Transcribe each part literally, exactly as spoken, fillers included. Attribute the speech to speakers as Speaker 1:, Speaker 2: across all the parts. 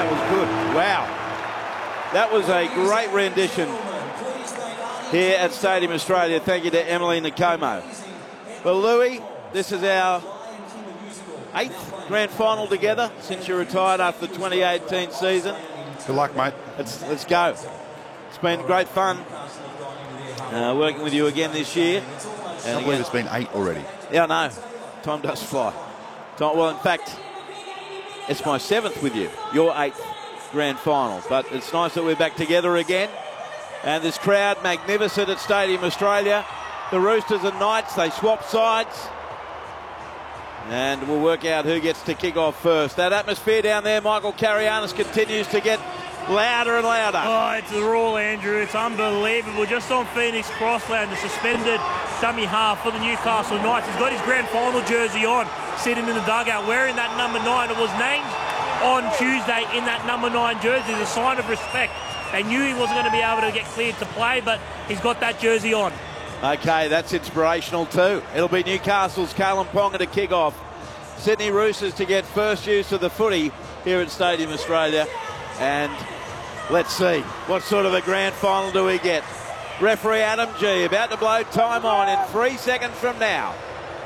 Speaker 1: that was good. Wow. That was a great rendition here at Stadium Australia. Thank you to Emily Nakomo. Well, Louis, this is our eighth grand final together since you retired after the twenty eighteen season.
Speaker 2: Good luck, mate.
Speaker 1: Let's, let's go. It's been great fun uh, working with you again this year.
Speaker 2: I can't believe it's been eight already.
Speaker 1: Yeah, I know. Time does fly. Time, well, in fact, it's my seventh with you. Your eighth grand final. But it's nice that we're back together again. And this crowd, magnificent at Stadium Australia. The Roosters and Knights, they swap sides. And we'll work out who gets to kick off first. That atmosphere down there, Michael Carianis, continues to get louder and louder.
Speaker 3: Oh, it's a roar, Andrew. It's unbelievable. Just on Phoenix Crossland, the suspended dummy half for the Newcastle Knights. He's got his grand final jersey on, sitting in the dugout, wearing that number nine. It was named on Tuesday in that number nine jersey as a sign of respect. They knew he wasn't going to be able to get cleared to play, but he's got that jersey on.
Speaker 1: Okay, that's inspirational too. It'll be Newcastle's Kalyn Ponga to kick off. Sydney Roosters to get first use of the footy here at Stadium Australia. And let's see, what sort of a grand final do we get? Referee Adam G about to blow time on in three seconds from now.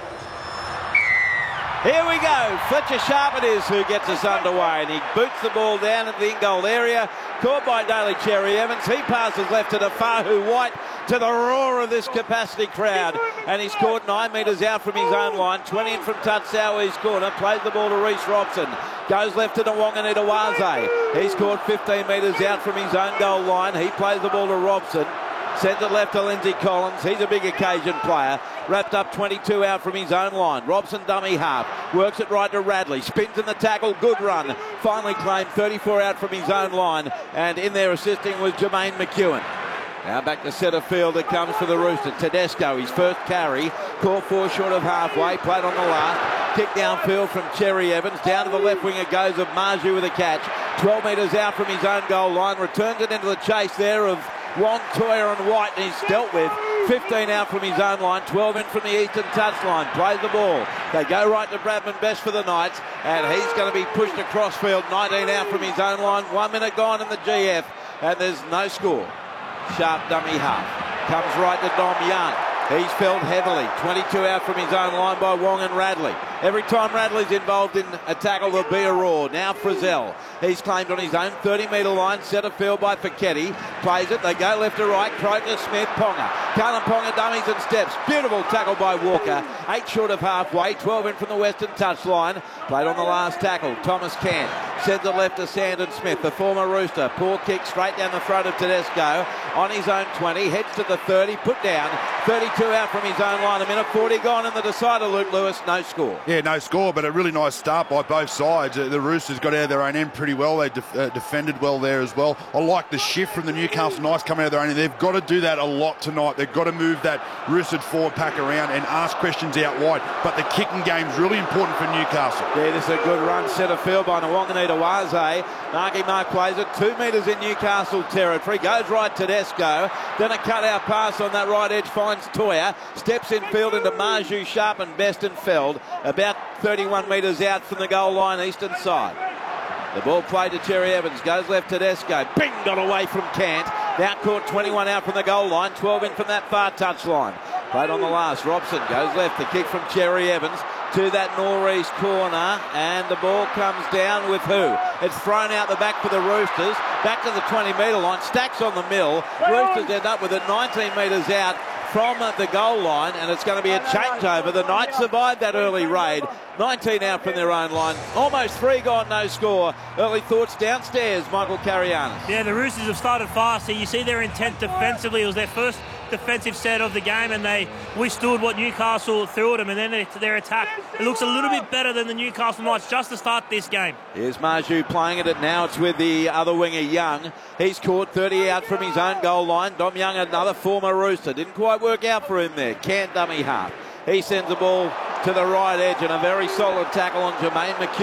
Speaker 1: Here we go. Fletcher Sharp it is who gets us underway, and he boots the ball down into the in-goal area. Caught by Daly Cherry Evans. He passes left to Tafahu White, to the roar of this capacity crowd. And he's caught nine metres out from his own line. twenty in from Tatsawi's corner. Plays the ball to Reece Robson. Goes left to Nwanga Nitawaze. He's caught fifteen metres out from his own goal line. He plays the ball to Robson. Sends it left to Lindsay Collins. He's a big occasion player. Wrapped up twenty-two out from his own line. Robson dummy half. Works it right to Radley. Spins in the tackle. Good run. Finally claimed thirty-four out from his own line. And in there assisting was Jermaine McEwen. Now back to centre field. It comes for the Roosters. Tedesco, his first carry. Caught four short of halfway. Played on the last. Kick downfield from Cherry Evans. Down to the left wing it goes of Marju with a catch. twelve metres out from his own goal line. Returns it into the chase there of Wong, Toyer and White, and he's dealt with. fifteen out from his own line, twelve in from the eastern touchline. Plays the ball. They go right to Bradman Best for the Knights, and he's going to be pushed across field. nineteen out from his own line. One minute gone in the G F, and there's no score. Sharp dummy half. Comes right to Dom Young. He's felled heavily. twenty-two out from his own line by Wong and Radley. Every time Radley's involved in a tackle, there'll be a roar. Now Frizzell. He's claimed on his own thirty metre line. Centre field by Fiketti. Plays it. They go left to right. Croker, Smith, Ponga. Kalyn Ponga dummies and steps. Beautiful tackle by Walker. Eight short of halfway. twelve in from the western touchline. Played on the last tackle. Thomas Cant. Sends it left to Sandon Smith, the former Rooster. Poor kick straight down the throat of Tedesco. On his own twenty. Heads to the thirty. Put down. thirty-two out from his own line. A minute forty gone in the decider, Luke Lewis. No score.
Speaker 2: Yeah, no score, but a really nice start by both sides. Uh, the Roosters got out of their own end pretty well. They def uh, defended well there as well. I like the shift from the Newcastle Knights coming out of their own end. They've got to do that a lot tonight. They've got to move that Roosters forward pack around and ask questions out wide. But the kicking game's really important for Newcastle.
Speaker 1: Yeah, this is a good run centre field by Nwanga Nitawaze. Marky Mark plays it two metres in Newcastle territory. Goes right to Tedesco. Then a cut-out pass on that right edge finds Toyer. Steps in field into Marju, Sharp and Best and Feld. About thirty-one metres out from the goal line, eastern side. The ball played to Cherry Evans. Goes left to Tedesco. Bing! Got away from Cant. Now caught twenty-one out from the goal line. twelve in from that far touchline. Played on the last. Robson goes left. The kick from Cherry Evans to that northeast corner. And the ball comes down with who? It's thrown out the back for the Roosters. Back to the twenty metre line. Stacks on the mill. Roosters end up with it nineteen metres out from the goal line, and it's going to be a changeover. The Knights survived that early raid. nineteen out from their own line. Almost three gone, no score. Early thoughts downstairs, Michael Carianis.
Speaker 3: Yeah, the Roosters have started fast here. You see their intent defensively. It was their first defensive set of the game, and they withstood what Newcastle threw at them, and then their attack, it looks a little bit better than the Newcastle Knights just to start this game.
Speaker 1: Here's Marju playing it at now. It's with the other winger, Young. He's caught thirty out from his own goal line. Dom Young, another former Rooster. Didn't quite work out for him there. Can't dummy half. He sends the ball to the right edge, and a very solid tackle on Jermaine McEwen.